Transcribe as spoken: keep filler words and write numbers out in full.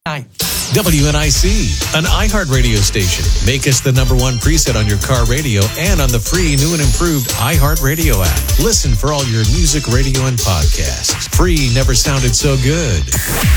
W N I C, an iHeart radio station. Make us the number one preset on your car radio and on the free new and improved iHeart Radio app. Listen for all your music, radio, and podcasts. Free never sounded so good.